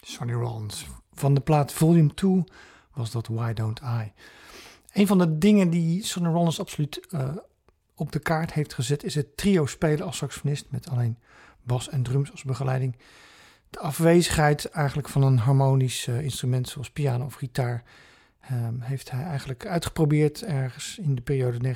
Sonny Rollins. Van de plaat Volume 2 was dat Why Don't I. Een van de dingen die Sonny Rollins absoluut op de kaart heeft gezet is het trio spelen als saxofonist met alleen bas en drums als begeleiding. De afwezigheid eigenlijk van een harmonisch instrument zoals piano of gitaar heeft hij eigenlijk uitgeprobeerd ergens in de periode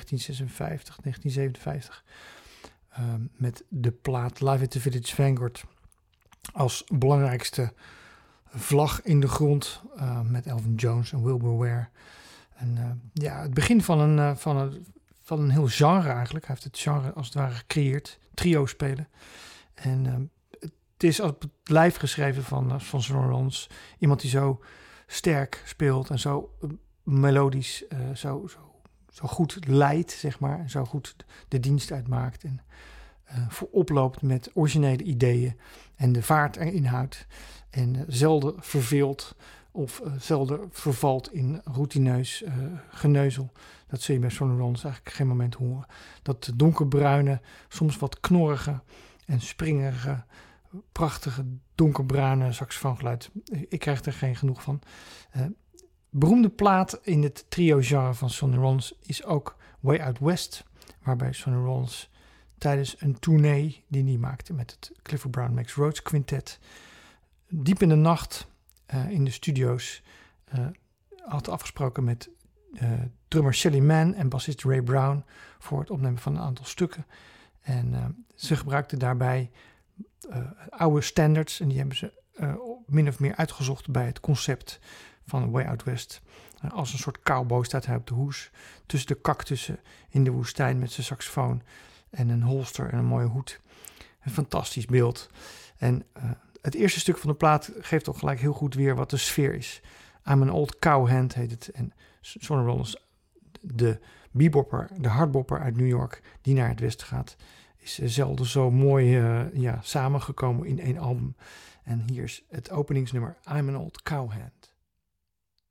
1956-1957 met de plaat Live at the Village Vanguard als belangrijkste vlag in de grond met Elvin Jones en Wilbur Ware. En het begin van een heel genre eigenlijk. Hij heeft het genre als het ware gecreëerd, trio spelen. En het is op het lijf geschreven van Sonny Rollins. Iemand die zo sterk speelt en zo melodisch, zo goed leidt, zeg maar. En zo goed de dienst uitmaakt en voorop loopt met originele ideeën en de vaart erin houdt. En zelden verveelt of zelden vervalt in routineus geneuzel. Dat zul je bij Sonny Rollins eigenlijk geen moment horen. Dat donkerbruine, soms wat knorrige en springerige, prachtige donkerbruine saxofoongeluid. Ik krijg er geen genoeg van. Beroemde plaat in het trio-genre van Sonny Rollins is ook Way Out West, waarbij Sonny Rollins tijdens een tournee die hij maakte met het Clifford Brown Max Rhodes Quintet diep in de nacht in de studio's had afgesproken met drummer Shelly Manne en bassist Ray Brown voor het opnemen van een aantal stukken. En ze gebruikten daarbij oude standards en die hebben ze min of meer uitgezocht bij het concept van Way Out West. Als een soort cowboy staat hij op de hoes tussen de cactussen in de woestijn met zijn saxofoon en een holster en een mooie hoed. Een fantastisch beeld. En het eerste stuk van de plaat geeft ook gelijk heel goed weer wat de sfeer is. I'm an Old Cowhand heet het. En Sonny Rollins, de bebopper, de hardbopper uit New York die naar het westen gaat, is zelden zo mooi samengekomen in één album. En hier is het openingsnummer I'm an Old Cowhand.